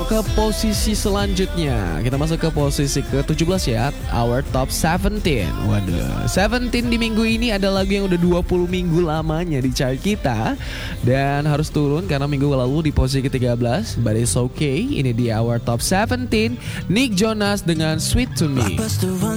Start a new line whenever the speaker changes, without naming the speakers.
ke posisi selanjutnya. Kita masuk ke posisi ke-17 ya, Our Top 17. Waduh, 17 di minggu ini ada lagu yang udah 20 minggu lamanya di chart kita dan harus turun karena minggu lalu di posisi ke-13. But it's okay, ini dia Our Top 17, Nick Jonas dengan Sweet to Me.